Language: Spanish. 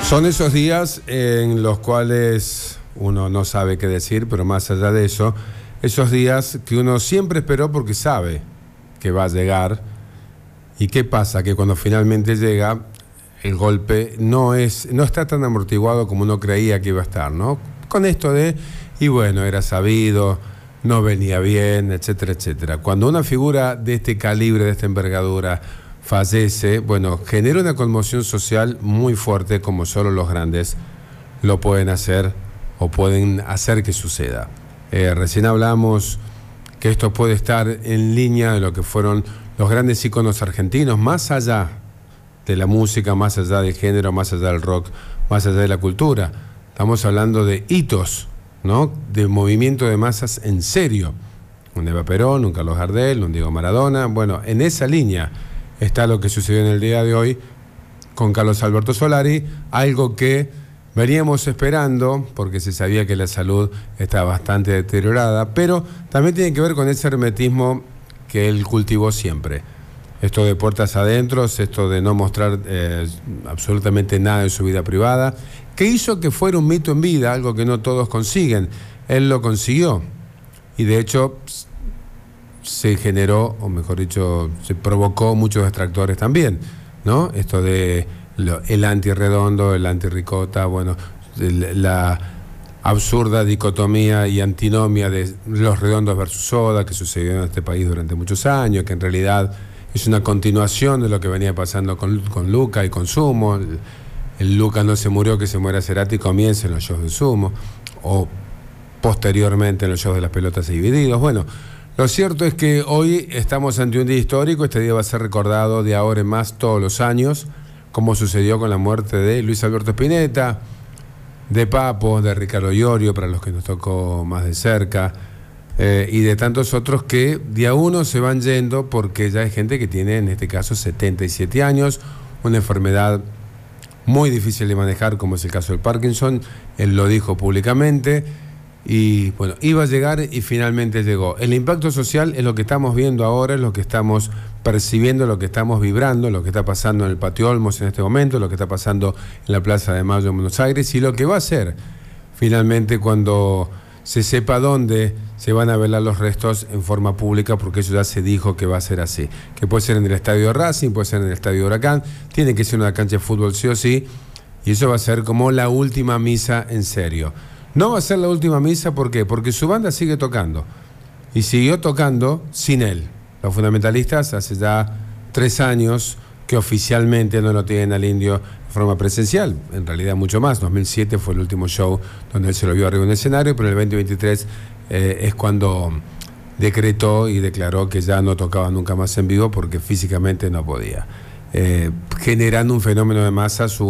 Son esos días en los cuales uno no sabe qué decir, pero más allá de eso, esos días que uno siempre esperó porque sabe que va a llegar. ¿Y qué pasa? Que cuando finalmente llega, el golpe no está tan amortiguado como uno creía que iba a estar, ¿no? Con esto y bueno, era sabido, no venía bien, etcétera, etcétera. Cuando una figura de este calibre, de esta envergadura, fallece, bueno, genera una conmoción social muy fuerte, como solo los grandes lo pueden hacer o pueden hacer que suceda. Recién hablamos que esto puede estar en línea de lo que fueron los grandes íconos argentinos, más allá de la música, más allá del género, más allá del rock, más allá de la cultura. Estamos hablando de hitos, ¿no? De movimiento de masas en serio. Un Eva Perón, un Carlos Gardel, un Diego Maradona. Bueno, en esa línea está lo que sucedió en el día de hoy con Carlos Alberto Solari, algo que veníamos esperando porque se sabía que la salud estaba bastante deteriorada, pero también tiene que ver con ese hermetismo que él cultivó siempre. Esto de puertas adentro, esto de no mostrar absolutamente nada de su vida privada, que hizo que fuera un mito en vida, algo que no todos consiguen. Él lo consiguió y de hecho se generó, o mejor dicho, se provocó muchos detractores también, ¿no? Esto de el anti-redondo, el anti-ricota, bueno, la absurda dicotomía y antinomia de los redondos versus soda que sucedió en este país durante muchos años, que en realidad es una continuación de lo que venía pasando con Luca y con Sumo. El Luca no se murió, que se muera Cerati, comienza en los shows de Sumo, o posteriormente en los shows de las pelotas y divididos. Bueno, lo cierto es que hoy estamos ante un día histórico. Este día va a ser recordado de ahora en más todos los años, como sucedió con la muerte de Luis Alberto Spinetta, de Papo, de Ricardo Iorio, para los que nos tocó más de cerca, y de tantos otros que de a uno se van yendo porque ya hay gente que tiene, en este caso, 77 años, una enfermedad muy difícil de manejar, como es el caso del Parkinson. Él lo dijo públicamente. Y bueno, iba a llegar y finalmente llegó. El impacto social es lo que estamos viendo ahora, es lo que estamos percibiendo, lo que estamos vibrando, lo que está pasando en el Patio Olmos en este momento, lo que está pasando en la Plaza de Mayo en Buenos Aires y lo que va a ser finalmente cuando se sepa dónde se van a velar los restos en forma pública, porque eso ya se dijo que va a ser así. Que puede ser en el estadio de Racing, puede ser en el estadio de Huracán, tiene que ser una cancha de fútbol sí o sí, y eso va a ser como la última misa en serio. No va a ser la última misa, ¿por qué? Porque su banda sigue tocando. Y siguió tocando sin él. Los Fundamentalistas hace ya 3 años que oficialmente no lo tienen al Indio de forma presencial. En realidad mucho más. 2007 fue el último show donde él se lo vio arriba en el escenario, pero en el 2023 es cuando decretó y declaró que ya no tocaba nunca más en vivo porque físicamente no podía. Generando un fenómeno de masa.